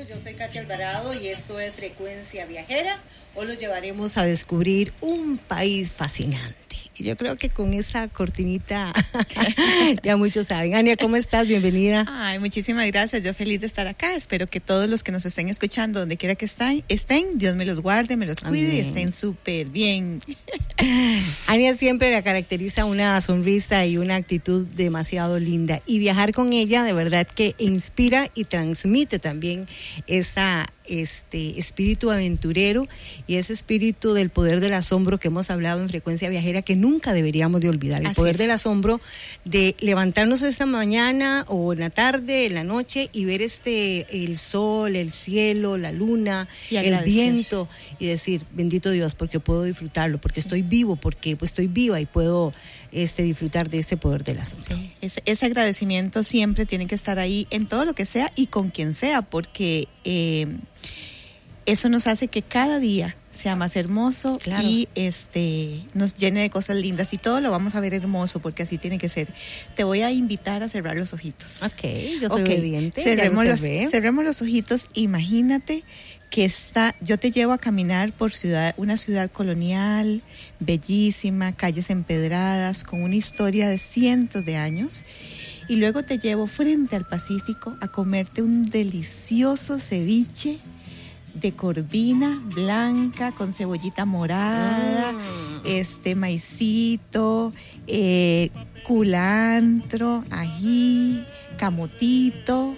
yo soy Katia Alvarado y esto es Frecuencia Viajera. Hoy los llevaremos a descubrir un país fascinante. Y yo creo que con esa cortinita ya muchos saben. Ania, ¿cómo estás? Bienvenida. Ay, muchísimas gracias. Yo feliz de estar acá. Espero que todos los que nos estén escuchando, donde quiera que estén, Dios me los guarde, me los cuide. Amén. Y estén súper bien. Ania siempre la caracteriza una sonrisa y una actitud demasiado linda. Y viajar con ella de verdad que inspira y transmite también esa espíritu aventurero y ese espíritu del poder del asombro que hemos hablado en Frecuencia Viajera, que nunca deberíamos de olvidar. El poder del asombro de levantarnos esta mañana o en la tarde, en la noche y ver el sol, el cielo, la luna, el viento y decir, bendito Dios, porque puedo disfrutarlo, porque estoy vivo, porque pues estoy viva y puedo disfrutar de ese poder del asombro. Ese agradecimiento siempre tiene que estar ahí en todo lo que sea y con quien sea, porque eso nos hace que cada día sea más hermoso. Claro. Y nos llene de cosas lindas y todo lo vamos a ver hermoso, porque así tiene que ser. Te voy a invitar a cerrar los ojitos. Ok, yo soy obediente. Cerremos los ojitos. Imagínate que yo te llevo a caminar por una ciudad colonial, bellísima, calles empedradas, con una historia de cientos de años. Y luego te llevo frente al Pacífico a comerte un delicioso ceviche de corvina blanca con cebollita morada, maicito, culantro, ají, camotito,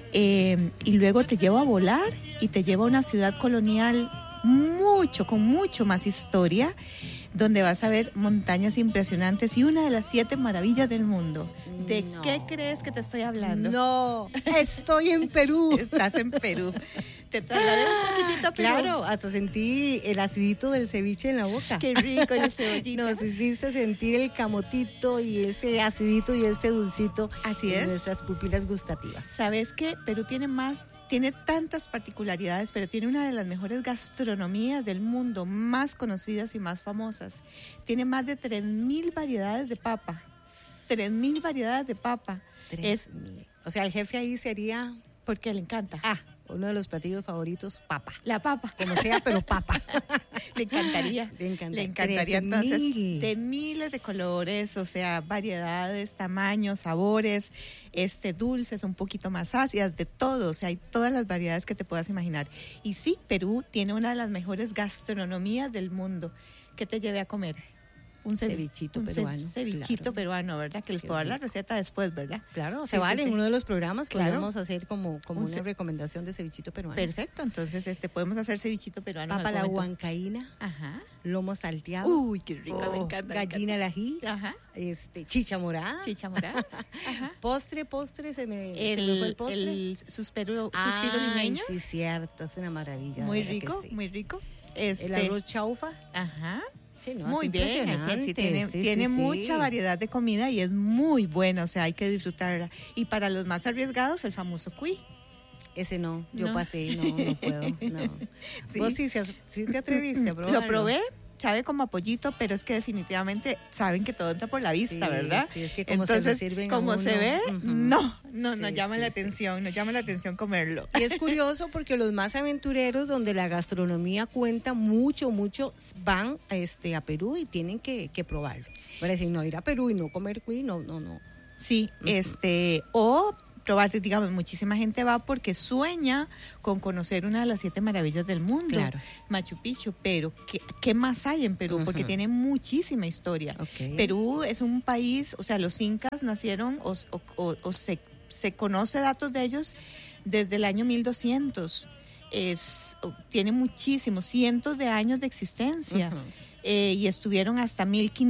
y luego te llevo a volar y te llevo a una ciudad colonial con mucho más historia, donde vas a ver montañas impresionantes y una de las 7 maravillas del mundo. ¿De qué crees que te estoy hablando? No, estoy en Perú. Estás en Perú. Te trasladé un poquitito a Perú. Claro, hasta sentí el acidito del ceviche en la boca. Qué rico, el cebollita. Nos hiciste sentir el camotito y ese acidito y ese dulcito. Así es. En nuestras pupilas gustativas. ¿Sabes qué? Perú tiene tantas particularidades, pero tiene una de las mejores gastronomías del mundo, más conocidas y más famosas. Tiene más de 3,000 variedades de papa. 3,000 variedades de papa. 3,000. O sea, el jefe ahí sería... Porque le encanta. Uno de los platillos favoritos, papa. La papa. Como sea, pero papa. Le encantaría. Le encantaría. Entonces, de miles de colores, o sea, variedades, tamaños, sabores, dulces, un poquito más ácidas, de todo. O sea, hay todas las variedades que te puedas imaginar. Y sí, Perú tiene una de las mejores gastronomías del mundo. ¿Qué te llevé a comer? Un cevichito peruano. Cevichito peruano, ¿verdad? Que les puedo dar la receta después, ¿verdad? Claro, se vale. En uno de los programas podemos hacer como una recomendación de cevichito peruano. Perfecto, entonces podemos hacer cevichito peruano. Papa la huancaína. Ajá. Lomo salteado. Uy, qué rico, me encanta. Gallina al ají. Ajá. Chicha morada. Ajá. Postre, se me fue el postre. El suspiro limeño. Sí, cierto, es una maravilla. Muy rico, muy rico. El arroz chaufa. Ajá. Sí, no, muy bien, tiene mucha variedad de comida y es muy buena, o sea, hay que disfrutarla. Y para los más arriesgados, el famoso cuy. Ese no, yo pasé, no puedo, no. Sí. ¿Vos sí te atreviste a probarlo? Lo probé, sabe como a pollito, pero es que definitivamente saben que todo entra por la vista, ¿verdad? Sí, es que entonces, se sirven como se ve, no llama la atención comerlo. Y es curioso porque los más aventureros, donde la gastronomía cuenta mucho, van a Perú y tienen que probarlo. Para decir, no ir a Perú y no comer cuy, no. Sí, o probar, digamos, muchísima gente va porque sueña con conocer una de las 7 maravillas del mundo, claro. Machu Picchu, pero ¿qué más hay en Perú? Porque tiene muchísima historia. Okay. Perú es un país, o sea, los incas nacieron se conoce datos de ellos desde el año 1200. Tiene muchísimos, cientos de años de existencia. Y estuvieron hasta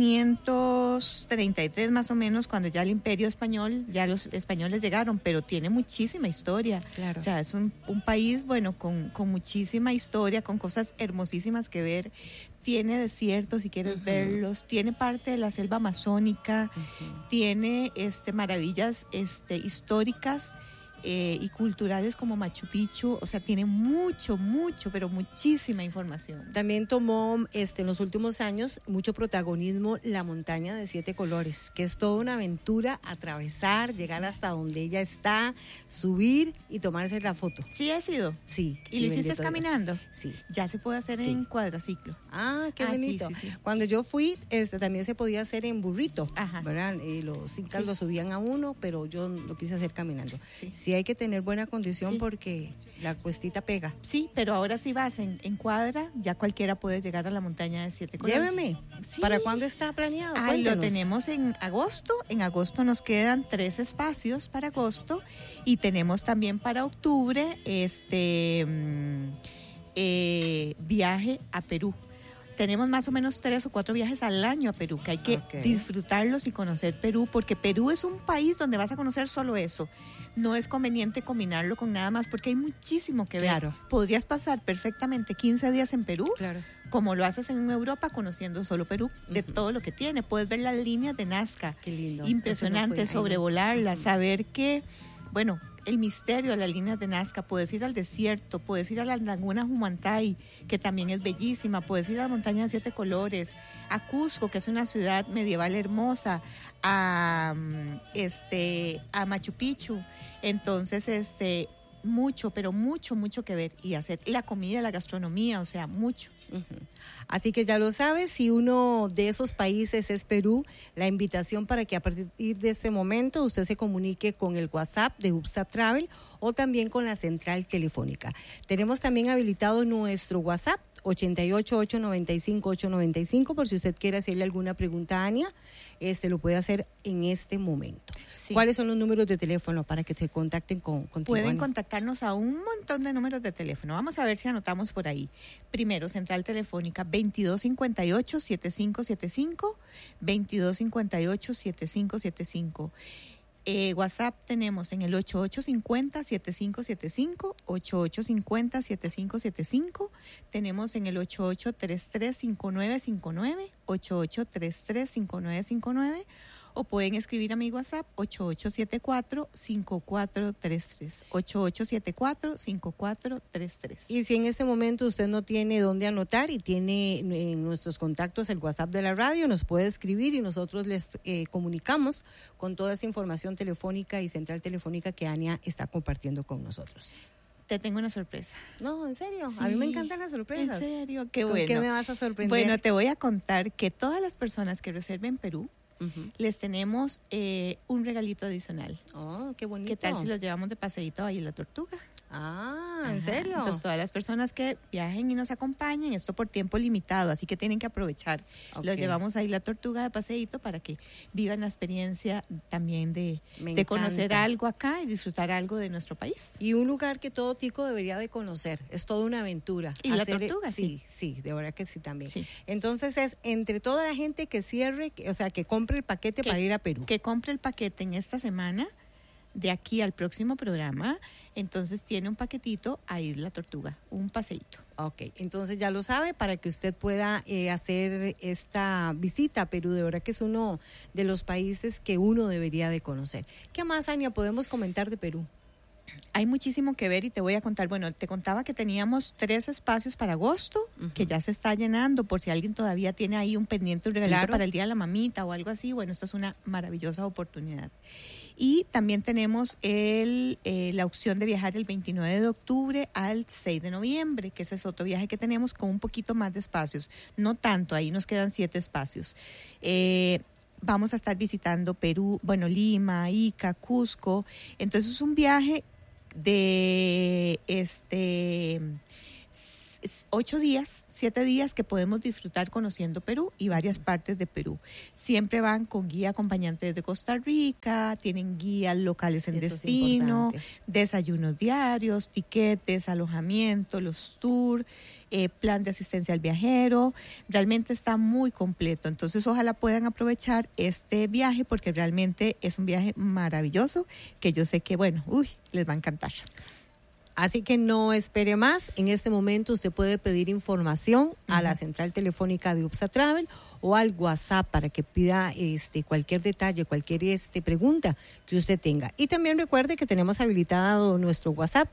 1533 más o menos, cuando ya el Imperio Español, ya los españoles llegaron, pero tiene muchísima historia. Claro. O sea, es un país, bueno, con muchísima historia, con cosas hermosísimas que ver. Tiene desiertos, si quieres verlos, tiene parte de la selva amazónica, tiene maravillas históricas y culturales como Machu Picchu. O sea, tiene mucho, pero muchísima información. También tomó en los últimos años mucho protagonismo la montaña de 7 colores, que es toda una aventura, atravesar, llegar hasta donde ella está, subir y tomarse la foto. ¿Sí has ido? Sí. ¿Y lo hiciste caminando? Sí. Ya se puede hacer en cuadraciclo. Ah, qué bonito. Sí. Cuando yo fui, también se podía hacer en burrito. Ajá. ¿Verdad? Los incas lo subían a uno, pero yo lo quise hacer caminando. Sí hay que tener buena condición porque la cuestita pega. Sí, pero ahora si vas en cuadra, ya cualquiera puede llegar a la montaña de 7 colores. Lléveme. Sí. ¿Para cuándo está planeado? Lo tenemos en agosto. En agosto nos quedan 3 espacios para agosto y tenemos también para octubre viaje a Perú. Tenemos más o menos 3 o 4 viajes al año a Perú, que hay que disfrutarlos y conocer Perú, porque Perú es un país donde vas a conocer solo eso. No es conveniente combinarlo con nada más, porque hay muchísimo que ver. Claro. Podrías pasar perfectamente 15 días en Perú, claro, como lo haces en Europa, conociendo solo Perú, de todo lo que tiene. Puedes ver las líneas de Nazca. Qué lindo. Impresionante, sobrevolarlas, saber que, bueno, el misterio de las líneas de Nazca. Puedes ir al desierto, puedes ir a la laguna Humantay, que también es bellísima, puedes ir a la montaña de 7 colores, a Cusco, que es una ciudad medieval hermosa, a Machu Picchu. Entonces, mucho que ver y hacer. Y la comida, la gastronomía, o sea, mucho. Así que ya lo sabes, si uno de esos países es Perú, la invitación para que a partir de este momento usted se comunique con el WhatsApp de UPSA Travel o también con la central telefónica. Tenemos también habilitado nuestro WhatsApp 88-895-895 por si usted quiere hacerle alguna pregunta a Ania, lo puede hacer en este momento. Sí. ¿Cuáles son los números de teléfono para que te contacten contigo? Pueden contactarnos a un montón de números de teléfono. Vamos a ver si anotamos por ahí. Primero, central telefónica 2258-7575, 2258-7575. WhatsApp tenemos en el 8850-7575, 8850-7575. Tenemos en el 8833-5959, 8833-5959. O pueden escribir a mi WhatsApp 8874-5433, 8874-5433. Y si en este momento usted no tiene dónde anotar y tiene en nuestros contactos el WhatsApp de la radio, nos puede escribir y nosotros les comunicamos con toda esa información telefónica y central telefónica que Ania está compartiendo con nosotros. Te tengo una sorpresa. No, ¿en serio? Sí. A mí me encantan las sorpresas. ¿En serio? Qué bueno. ¿Con qué me vas a sorprender? Bueno, te voy a contar que todas las personas que reserven Perú, les tenemos un regalito adicional. Oh, qué bonito. ¿Qué tal si los llevamos de paseíto ahí a la Tortuga? Ah, ¿en serio? Entonces todas las personas que viajen y nos acompañen, esto por tiempo limitado, así que tienen que aprovechar. Los llevamos ahí a la Tortuga de paseíto para que vivan la experiencia también de conocer algo acá y disfrutar algo de nuestro país. Y un lugar que todo tico debería de conocer, es toda una aventura. Y la Tortuga, sí, de verdad que sí también. Sí. Entonces es entre toda la gente que cierre, o sea, que compre el paquete para ir a Perú. Que compre el paquete en esta semana, de aquí al próximo programa, entonces tiene un paquetito a Isla Tortuga, un paseíto. Ok, entonces ya lo sabe, para que usted pueda hacer esta visita a Perú. De verdad que es uno de los países que uno debería de conocer. ¿Qué más, Ania, podemos comentar de Perú? Hay muchísimo que ver y te voy a contar. Bueno, te contaba que teníamos 3 espacios para agosto, que ya se está llenando, por si alguien todavía tiene ahí un pendiente, un regalito para el Día de la Mamita o algo así. Bueno, esto es una maravillosa oportunidad. Y también tenemos la opción de viajar el 29 de octubre al 6 de noviembre, que ese es otro viaje que tenemos con un poquito más de espacios. No tanto, ahí nos quedan 7 espacios. Vamos a estar visitando Perú, bueno, Lima, Ica, Cusco. Entonces es un viaje de 8 días, 7 días que podemos disfrutar conociendo Perú y varias partes de Perú. Siempre van con guía acompañante de Costa Rica, tienen guías locales en destino, desayunos diarios, tiquetes, alojamiento, los tours, plan de asistencia al viajero. Realmente está muy completo. Entonces ojalá puedan aprovechar este viaje porque realmente es un viaje maravilloso que yo sé que, bueno, les va a encantar. Así que no espere más. En este momento usted puede pedir información a la central telefónica de UPSA Travel o al WhatsApp para que pida cualquier detalle, cualquier pregunta que usted tenga. Y también recuerde que tenemos habilitado nuestro WhatsApp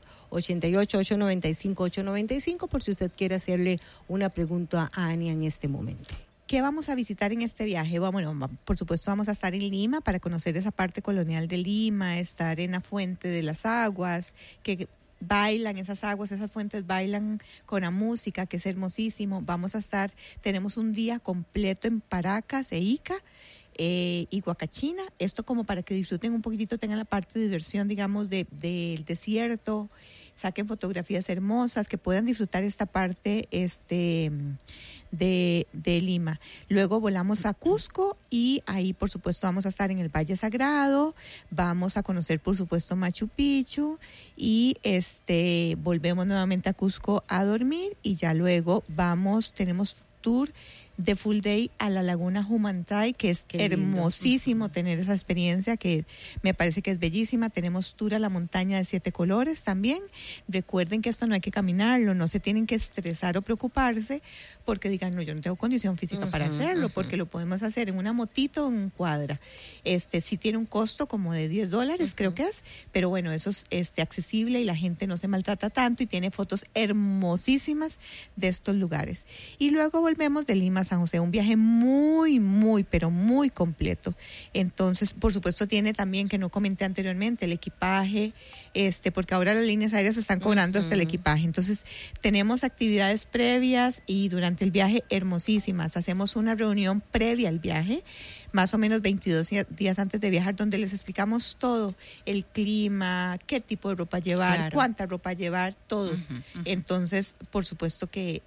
88-895-895 por si usted quiere hacerle una pregunta a Ania en este momento. ¿Qué vamos a visitar en este viaje? Bueno, por supuesto vamos a estar en Lima para conocer esa parte colonial de Lima, estar en la Fuente de las Aguas, que bailan esas aguas, esas fuentes bailan con la música, que es hermosísimo. Tenemos un día completo en Paracas e Ica y Huacachina, esto como para que disfruten un poquitito, tengan la parte de diversión, digamos, del desierto, saquen fotografías hermosas, que puedan disfrutar esta parte de Lima. Luego volamos a Cusco y ahí por supuesto vamos a estar en el Valle Sagrado, vamos a conocer por supuesto Machu Picchu y volvemos nuevamente a Cusco a dormir y ya luego tenemos tour de full day a la Laguna Humantay, que es hermosísimo tener esa experiencia, que me parece que es bellísima. Tenemos tour a la montaña de 7 colores también. Recuerden que esto no hay que caminarlo, no se tienen que estresar o preocuparse porque digan, no, yo no tengo condición física para hacerlo, porque lo podemos hacer en una motito o en cuadra. Sí tiene un costo como de $10, creo que es, pero bueno, eso es accesible y la gente no se maltrata tanto y tiene fotos hermosísimas de estos lugares. Y luego volvemos de Lima a San José, un viaje muy, muy, pero muy completo. Entonces, por supuesto, tiene también, que no comenté anteriormente, el equipaje, porque ahora las líneas aéreas están cobrando hasta el equipaje. Entonces, tenemos actividades previas y durante el viaje hermosísimas. Hacemos una reunión previa al viaje, más o menos 22 días antes de viajar, donde les explicamos todo, el clima, qué tipo de ropa llevar, cuánta ropa llevar, todo. Entonces, por supuesto que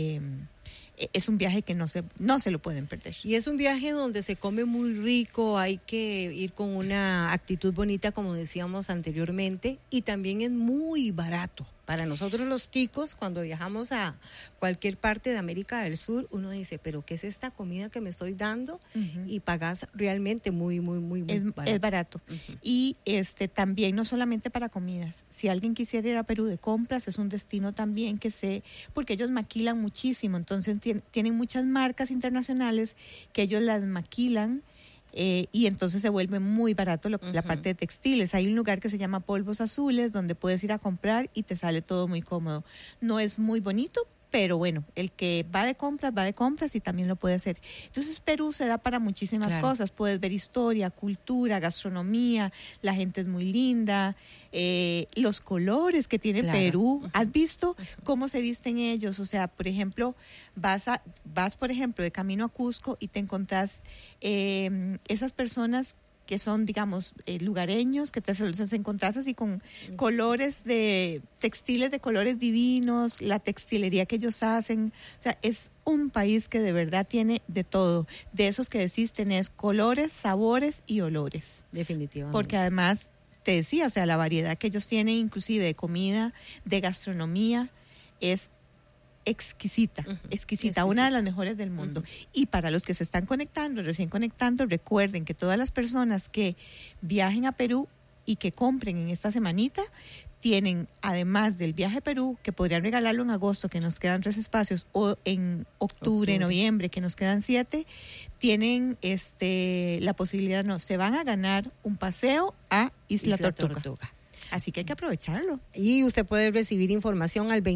es un viaje que no se lo pueden perder. Y es un viaje donde se come muy rico, hay que ir con una actitud bonita, como decíamos anteriormente, y también es muy barato. Para nosotros los ticos, cuando viajamos a cualquier parte de América del Sur, uno dice, pero ¿qué es esta comida que me estoy dando? Y pagas realmente muy, muy, muy, muy barato. Es barato. Y también no solamente para comidas. Si alguien quisiera ir a Perú de compras, es un destino también porque ellos maquilan muchísimo. Entonces tienen muchas marcas internacionales que ellos las maquilan. Y entonces se vuelve muy barato la parte de textiles. Hay un lugar que se llama Polvos Azules donde puedes ir a comprar y te sale todo muy cómodo. No es muy bonito, pero bueno, el que va de compras y también lo puede hacer. Entonces Perú se da para muchísimas cosas. Puedes ver historia, cultura, gastronomía, la gente es muy linda, los colores que tiene Perú. ¿Has visto cómo se visten ellos? O sea, por ejemplo, vas por ejemplo de camino a Cusco y te encontrás esas personas que son, digamos, lugareños, que te los encontrás así con colores de textiles de colores divinos, la textilería que ellos hacen. O sea, es un país que de verdad tiene de todo. De esos que decís, tenés colores, sabores y olores. Definitivamente. Porque además, te decía, o sea, la variedad que ellos tienen, inclusive de comida, de gastronomía, es exquisita, una de las mejores del mundo. Y para los que se están recién conectando, recuerden que todas las personas que viajen a Perú y que compren en esta semanita, tienen, además del viaje a Perú, que podrían regalarlo en agosto, que nos quedan 3 espacios, o en octubre, noviembre, que nos quedan 7, tienen la posibilidad, se van a ganar un paseo a Isla Tortuga. Así que hay que aprovecharlo. Y usted puede recibir información al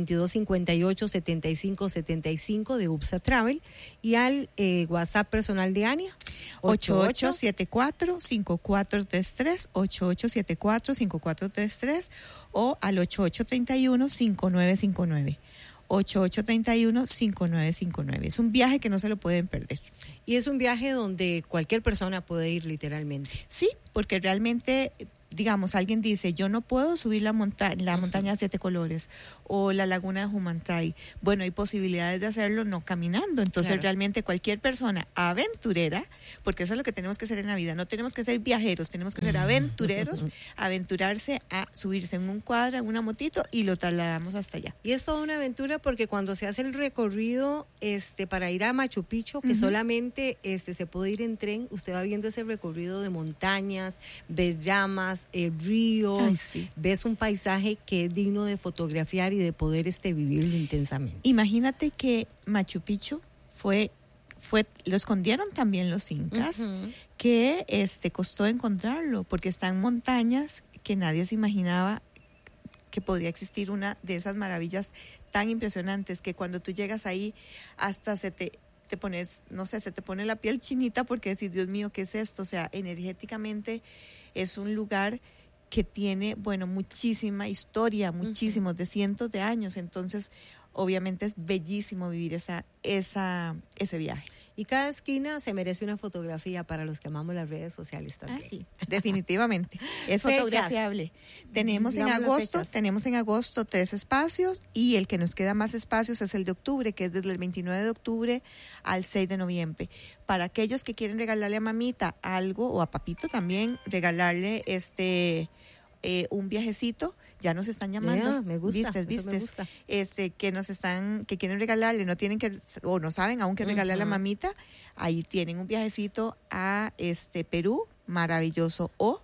2258-7575 de UPSA Travel y al WhatsApp personal de Ania. 8874-5433, 8874-5433 o al 8831-5959. 8831-5959. Es un viaje que no se lo pueden perder. Y es un viaje donde cualquier persona puede ir literalmente. Sí, porque realmente, digamos, alguien dice, yo no puedo subir la montaña de 7 colores o la laguna de Humantay. Bueno, hay posibilidades de hacerlo no caminando. Entonces, realmente cualquier persona aventurera, porque eso es lo que tenemos que hacer en la vida, no tenemos que ser viajeros, tenemos que ser aventureros, aventurarse a subirse en un cuadra, en una motito y lo trasladamos hasta allá. Y es toda una aventura porque cuando se hace el recorrido para ir a Machu Picchu, que solamente se puede ir en tren, usted va viendo ese recorrido de montañas, ves llamas, playas, ríos, Ay, sí. ves un paisaje que es digno de fotografiar y de poder vivirlo intensamente. Imagínate que Machu Picchu lo escondieron también los incas, que costó encontrarlo, porque está en montañas que nadie se imaginaba que podría existir una de esas maravillas tan impresionantes, que cuando tú llegas ahí hasta se te pones, no sé, se te pone la piel chinita porque decís, Dios mío, ¿qué es esto? O sea, energéticamente es un lugar que tiene, bueno, muchísima historia, muchísimos, de cientos de años. Entonces, obviamente es bellísimo vivir ese viaje. Y cada esquina se merece una fotografía para los que amamos las redes sociales también. Sí, definitivamente. Es Fechas. fotografiable. Tenemos en agosto 3 espacios, y el que nos queda más espacios es el de octubre, que es desde el 29 de octubre al 6 de noviembre. Para aquellos que quieren regalarle a mamita algo, o a papito también, regalarle un viajecito, ya nos están llamando. Me gusta. ¿Viste? Me gusta. Que quieren regalarle, no tienen que, o no saben aún que regalarle a la mamita, ahí tienen un viajecito a Perú, maravilloso, o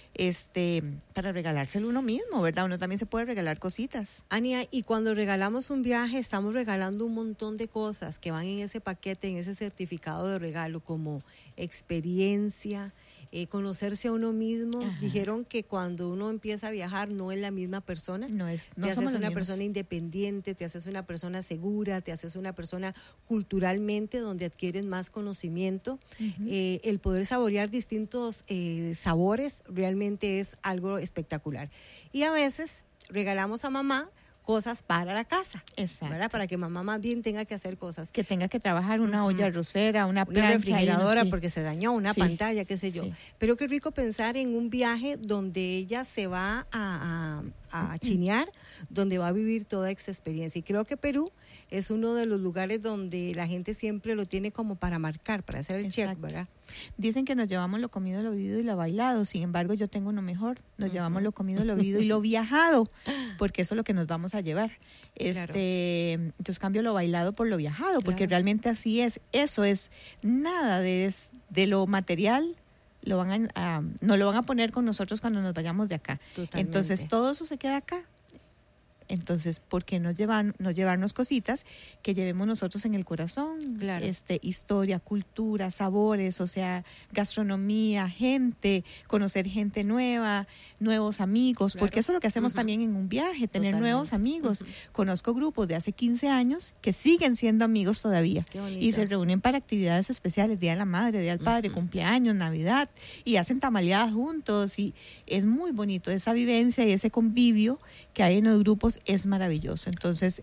para regalárselo uno mismo, ¿verdad? Uno también se puede regalar cositas. Ania, y cuando regalamos un viaje, estamos regalando un montón de cosas que van en ese paquete, en ese certificado de regalo, como experiencia, conocerse a uno mismo. Ajá. Dijeron que cuando uno empieza a viajar no es la misma persona. No te haces una persona independiente, te haces una persona segura, te haces una persona culturalmente donde adquieres más conocimiento. El poder saborear distintos sabores realmente es algo espectacular. Y a veces regalamos a mamá cosas para la casa. Exacto. ¿Verdad? Para que mamá más bien tenga que hacer cosas. Que tenga que trabajar una olla arrocera, una plancha, refrigeradora, sí, porque se dañó, una pantalla, qué sé yo. Sí. Pero qué rico pensar en un viaje donde ella se va a chinear, donde va a vivir toda esa experiencia. Y creo que Perú es uno de los lugares donde la gente siempre lo tiene como para marcar, para hacer el check, ¿verdad? Dicen que nos llevamos lo comido, lo bebido y lo bailado. Sin embargo, yo tengo uno mejor. Nos llevamos lo comido, lo bebido y lo viajado, porque eso es lo que nos vamos a llevar. Claro. Entonces cambio lo bailado por lo viajado, porque realmente así es. Eso es nada de lo material. No lo van a poner con nosotros cuando nos vayamos de acá. Totalmente. Entonces todo eso se queda acá. Entonces, ¿por qué no llevarnos cositas que llevemos nosotros en el corazón? Claro. Historia, cultura, sabores, o sea, gastronomía, gente, conocer gente nueva, nuevos amigos, claro, porque eso es lo que hacemos también en un viaje, tener nuevos amigos. Conozco grupos de hace 15 años que siguen siendo amigos todavía y se reúnen para actividades especiales, Día de la Madre, Día del Padre, cumpleaños, Navidad, y hacen tamaleadas juntos, y es muy bonito esa vivencia y ese convivio que hay en los grupos. Es maravilloso. Entonces,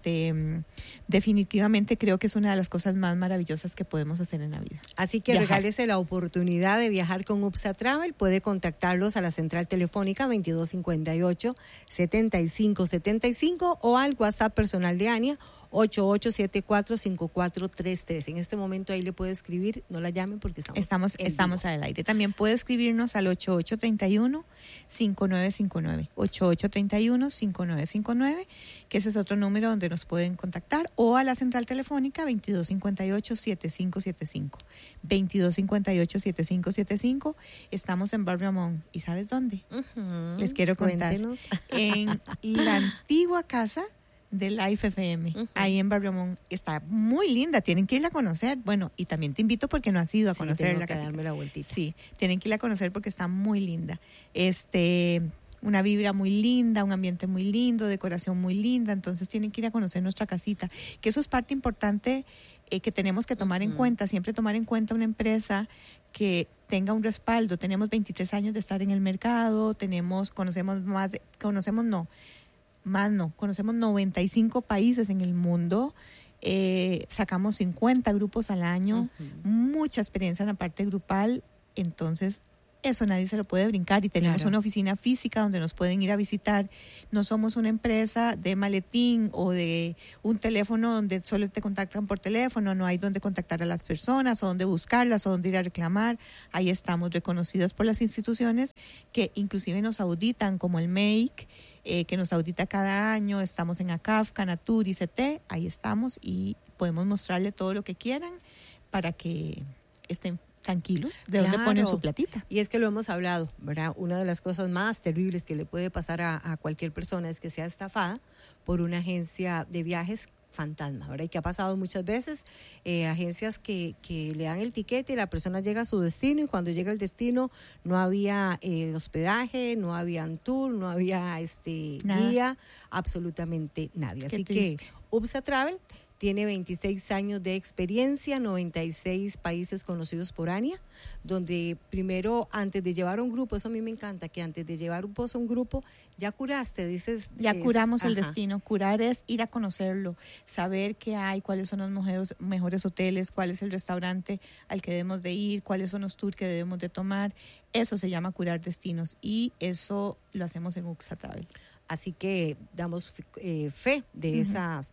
definitivamente creo que es una de las cosas más maravillosas que podemos hacer en la vida. Así que regálese la oportunidad de viajar con UPSA Travel. Puede contactarlos a la central telefónica 2258-7575 o al WhatsApp personal de Ania 8874-5433. En este momento ahí le puede escribir, no la llamen porque estamos al aire. También puede escribirnos al 8831-5959, 8831-5959, que ese es otro número donde nos pueden contactar, o a la central telefónica 2258-7575, 2258-7575. Estamos en Barrio Amón. ¿Y sabes dónde? Les quiero contar. Cuéntenos. En la antigua casa de Life FM, ahí en Barrio Amón. Está muy linda, tienen que irla a conocer. Bueno, y también te invito porque no has ido a conocerla. Tengo que darme la vueltita. Sí, tienen que ir a conocer porque está muy linda. Una vibra muy linda, un ambiente muy lindo, decoración muy linda, entonces tienen que ir a conocer nuestra casita, que eso es parte importante que tenemos que tomar en cuenta, siempre tomar en cuenta una empresa que tenga un respaldo. Tenemos 23 años de estar en el mercado, conocemos 95 países en el mundo, sacamos 50 grupos al año, mucha experiencia en la parte grupal, entonces eso nadie se lo puede brincar, y tenemos una oficina física donde nos pueden ir a visitar. No somos una empresa de maletín o de un teléfono donde solo te contactan por teléfono, no hay donde contactar a las personas o donde buscarlas o donde ir a reclamar. Ahí estamos reconocidos por las instituciones que inclusive nos auditan, como el MEIC, que nos audita cada año. Estamos en ACAF, Canatur, ICT, ahí estamos y podemos mostrarle todo lo que quieran para que estén tranquilos, de dónde ponen su platita. Y es que lo hemos hablado, ¿verdad? Una de las cosas más terribles que le puede pasar a cualquier persona es que sea estafada por una agencia de viajes fantasma, ¿verdad? Y que ha pasado muchas veces, agencias que le dan el tiquete y la persona llega a su destino, y cuando llega al destino no había hospedaje, no había tour, no había guía, absolutamente nadie. Así que UPSA Travel tiene 26 años de experiencia, 96 países conocidos por ANIA, donde primero, antes de llevar un grupo, eso a mí me encanta, que antes de llevar un grupo, ya curaste, dices. Ya curamos el destino. Curar es ir a conocerlo, saber qué hay, cuáles son los mejores hoteles, cuál es el restaurante al que debemos de ir, cuáles son los tours que debemos de tomar. Eso se llama curar destinos, y eso lo hacemos en UPSA Travel. Así que damos fe de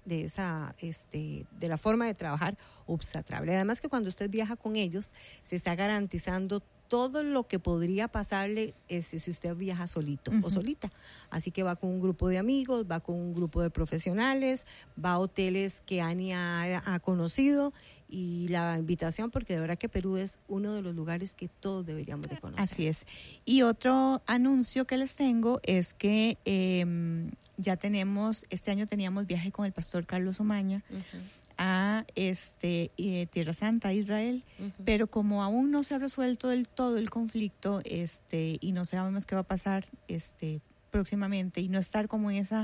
de la forma de trabajar UPSA Travel. Además que cuando usted viaja con ellos, se está garantizando todo lo que podría pasarle si usted viaja solito o solita. Así que va con un grupo de amigos, va con un grupo de profesionales, va a hoteles que ANIA ha conocido, y la invitación, porque de verdad que Perú es uno de los lugares que todos deberíamos de conocer. Así es. Y otro anuncio que les tengo es que ya tenemos, este año teníamos viaje con el pastor Carlos Omaña a Tierra Santa, Israel, pero como aún no se ha resuelto del todo el conflicto, y no sabemos qué va a pasar próximamente, y no estar como en esa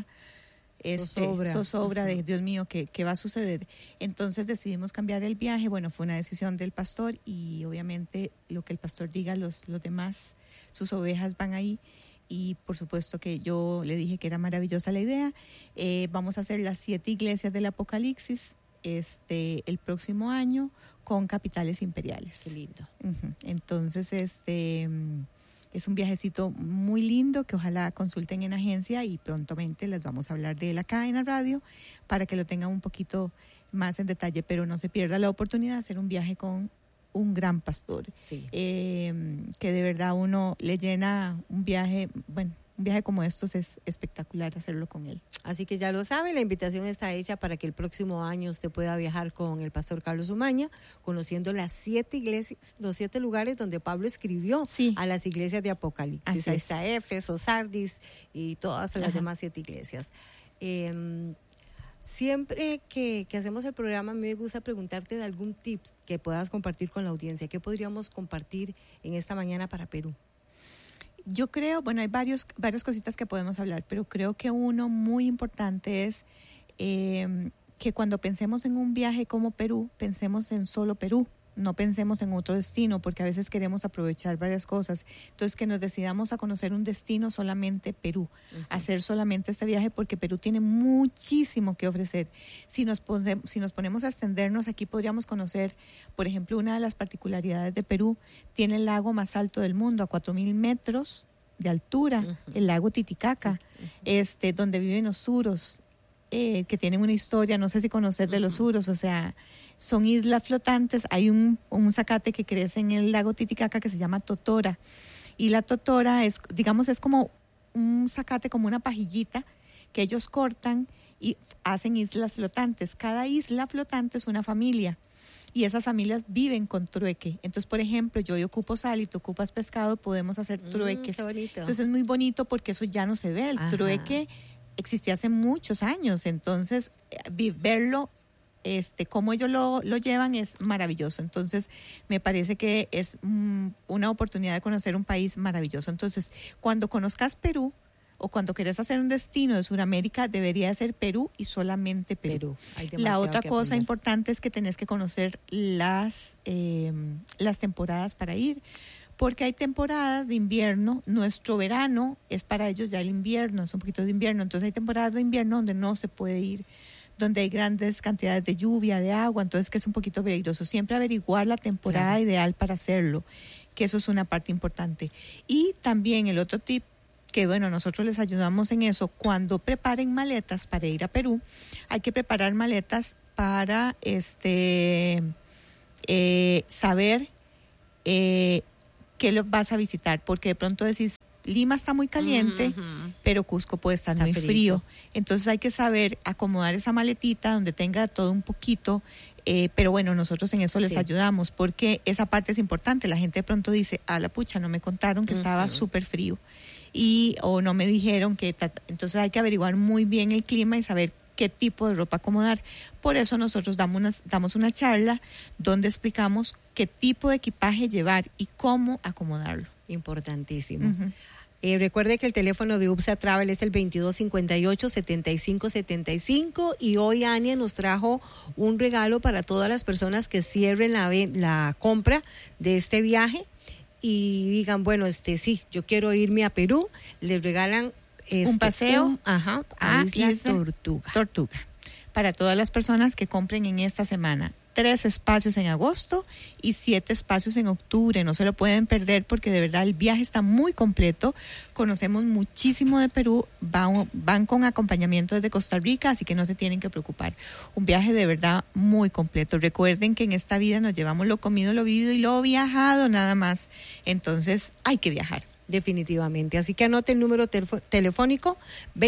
zozobra de Dios mío, ¿qué va a suceder? Entonces decidimos cambiar el viaje. Bueno, fue una decisión del pastor, y obviamente lo que el pastor diga, los demás, sus ovejas van ahí. Y por supuesto que yo le dije que era maravillosa la idea. Vamos a hacer las 7 iglesias del Apocalipsis el próximo año, con capitales imperiales. Qué lindo. Entonces es un viajecito muy lindo que ojalá consulten en agencia, y prontamente les vamos a hablar de él acá en la radio para que lo tengan un poquito más en detalle, pero no se pierda la oportunidad de hacer un viaje con un gran pastor. Sí. Que de verdad uno le llena un viaje, bueno, un viaje como estos es espectacular hacerlo con él. Así que ya lo sabe, la invitación está hecha para que el próximo año usted pueda viajar con el pastor Carlos Umaña, conociendo las 7 iglesias, los 7 lugares donde Pablo escribió a las iglesias de Apocalipsis. Así ahí está Éfeso, Sardis y todas las demás 7 iglesias. Siempre que hacemos el programa, a mí me gusta preguntarte de algún tips que puedas compartir con la audiencia. ¿Qué podríamos compartir en esta mañana para Perú? Yo creo, bueno, hay varias cositas que podemos hablar, pero creo que uno muy importante es que cuando pensemos en un viaje como Perú, pensemos en solo Perú, no pensemos en otro destino, porque a veces queremos aprovechar varias cosas. Entonces, que nos decidamos a conocer un destino solamente Perú, hacer solamente este viaje, porque Perú tiene muchísimo que ofrecer. Si nos ponemos a extendernos, aquí podríamos conocer, por ejemplo, una de las particularidades de Perú: tiene el lago más alto del mundo, a 4,000 metros de altura, el lago Titicaca, donde viven los suros, que tienen una historia, no sé si conocer de los suros, o sea, son islas flotantes. Hay un zacate que crece en el lago Titicaca que se llama totora, y la totora es como un zacate, como una pajillita que ellos cortan y hacen islas flotantes. Cada isla flotante es una familia, y esas familias viven con trueque. Entonces, por ejemplo, yo ocupo sal y tú ocupas pescado, podemos hacer trueques. Qué bonito. Entonces es muy bonito, porque eso ya no se ve. El trueque existía hace muchos años, entonces verlo, cómo ellos lo llevan, es maravilloso. Entonces me parece que es una oportunidad de conocer un país maravilloso. Entonces, cuando conozcas Perú, o cuando quieres hacer un destino de Sudamérica, debería ser Perú y solamente Perú. La otra cosa importante es que tenés que conocer las temporadas para ir, porque hay temporadas de invierno. Nuestro verano es para ellos ya el invierno, es un poquito de invierno. Entonces hay temporadas de invierno donde no se puede ir, donde hay grandes cantidades de lluvia, de agua, entonces que es un poquito peligroso. Siempre averiguar la temporada ideal para hacerlo, que eso es una parte importante. Y también el otro tip, que bueno, nosotros les ayudamos en eso: cuando preparen maletas para ir a Perú, hay que preparar maletas para saber qué lo vas a visitar, porque de pronto decís, Lima está muy caliente, pero Cusco puede estar muy frío. Entonces hay que saber acomodar esa maletita donde tenga todo un poquito. Pero bueno, nosotros en eso les ayudamos, porque esa parte es importante. La gente de pronto dice, a la pucha, no me contaron que estaba súper frío, o no me dijeron que... Entonces hay que averiguar muy bien el clima y saber qué tipo de ropa acomodar. Por eso nosotros damos una charla donde explicamos qué tipo de equipaje llevar y cómo acomodarlo. Importantísimo. Recuerde que el teléfono de UPSA Travel es el 2258-7575 y hoy Ania nos trajo un regalo para todas las personas que cierren la compra de este viaje y digan, bueno, sí, yo quiero irme a Perú. Les regalan un paseo a Isla Tortuga. Para todas las personas que compren en esta semana. 3 espacios en agosto y 7 espacios en octubre. No se lo pueden perder porque de verdad el viaje está muy completo. Conocemos muchísimo de Perú. Van con acompañamiento desde Costa Rica, así que no se tienen que preocupar. Un viaje de verdad muy completo. Recuerden que en esta vida nos llevamos lo comido, lo vivido y lo viajado nada más. Entonces hay que viajar. Definitivamente. Así que anote el número telefónico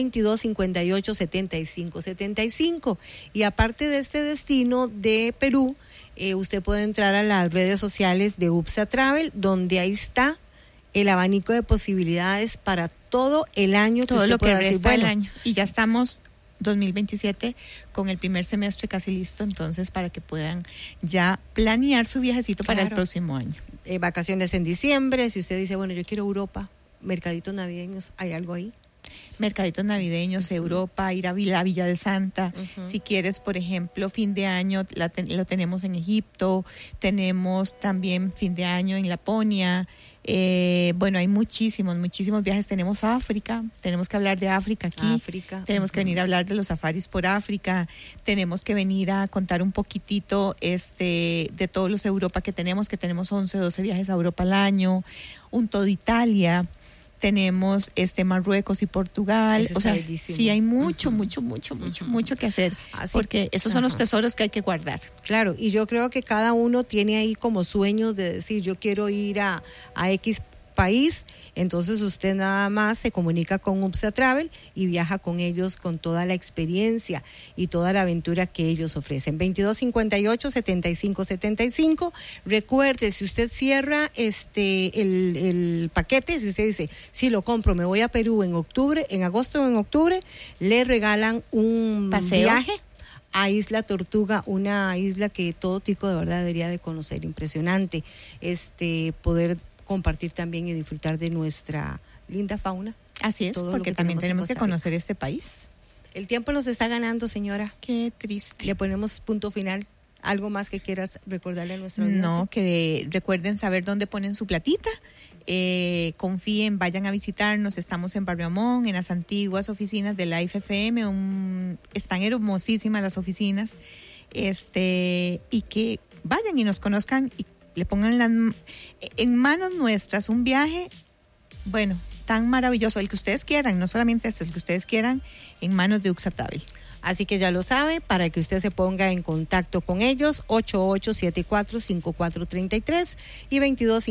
2258-7575. Y aparte de este destino de Perú, usted puede entrar a las redes sociales de UPSA Travel, donde ahí está el abanico de posibilidades para todo el año. Todo lo que resta del año. Y ya estamos 2027 con el primer semestre casi listo, entonces para que puedan ya planear su viajecito para el próximo año. Vacaciones en diciembre, si usted dice, bueno, yo quiero Europa, mercaditos navideños, ¿hay algo ahí? Mercaditos navideños, Europa, ir a la Villa de Santa. Si quieres, por ejemplo, fin de año lo tenemos en Egipto, tenemos también fin de año en Laponia. Bueno, hay muchísimos viajes. Tenemos África, tenemos que hablar de África aquí. Tenemos que venir a hablar de los safaris por África. Tenemos que venir a contar un poquitito de todos los Europa que tenemos 11, 12 viajes a Europa al año, un todo Italia. Tenemos Marruecos y Portugal. O sea, sí hay mucho que hacer. Porque esos son los tesoros que hay que guardar. Claro, y yo creo que cada uno tiene ahí como sueños de decir, yo quiero ir a X país. Entonces usted nada más se comunica con UPSA Travel y viaja con ellos con toda la experiencia y toda la aventura que ellos ofrecen. 2258-7575. Recuerde, si usted cierra el paquete, si usted dice, si lo compro, me voy a Perú en agosto o en octubre, le regalan un paseo. Viaje a Isla Tortuga, una isla que todo tico de verdad debería de conocer. Impresionante poder compartir también y disfrutar de nuestra linda fauna. Así es, porque también tenemos que conocer este país. El tiempo nos está ganando, señora. Qué triste. Le ponemos punto final. ¿Algo más que quieras recordarle a nuestra audiencia? No, que recuerden saber dónde ponen su platita. Confíen, vayan a visitarnos. Estamos en Barrio Amón, en las antiguas oficinas de Life FM. Están hermosísimas las oficinas. Y que vayan y nos conozcan y le pongan en manos nuestras un viaje, bueno, tan maravilloso, el que ustedes quieran, no solamente el que ustedes quieran, en manos de UPSA Travel. Así que ya lo sabe, para que usted se ponga en contacto con ellos, 8874-5433 y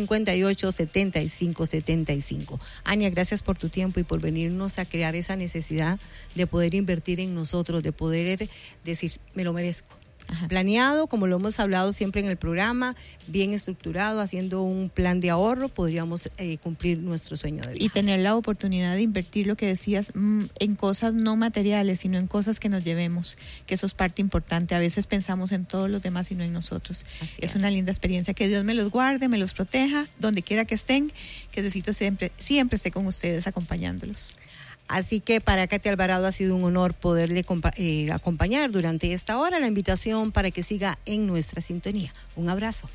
2258-7575. Ania, gracias por tu tiempo y por venirnos a crear esa necesidad de poder invertir en nosotros, de poder decir, me lo merezco. Planeado, como lo hemos hablado siempre en el programa, bien estructurado, haciendo un plan de ahorro, podríamos cumplir nuestro sueño de vida. Y tener la oportunidad de invertir, lo que decías, en cosas no materiales, sino en cosas que nos llevemos, que eso es parte importante. A veces pensamos en todos los demás y no en nosotros. Es una linda experiencia. Que Dios me los guarde, me los proteja, donde quiera que estén, que Diosito siempre esté con ustedes acompañándolos. Así que para Katy Alvarado ha sido un honor poderle acompañar durante esta hora. La invitación para que siga en nuestra sintonía. Un abrazo.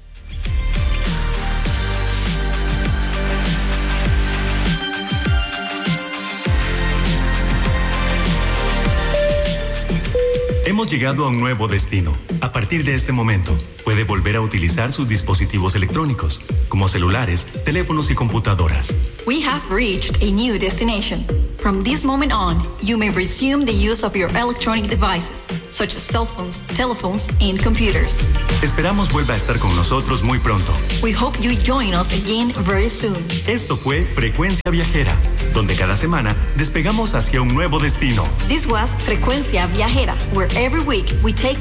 Hemos llegado a un nuevo destino. A partir de este momento, puede volver a utilizar sus dispositivos electrónicos, como celulares, teléfonos y computadoras. We have reached a new destination. From this moment on, you may resume the use of your electronic devices, such as cell phones, telephones, and computers. Esperamos vuelva a estar con nosotros muy pronto. We hope you join us again very soon. Esto fue Frecuencia Viajera, donde cada semana despegamos hacia un nuevo destino. This was Frecuencia Viajera, where every week we take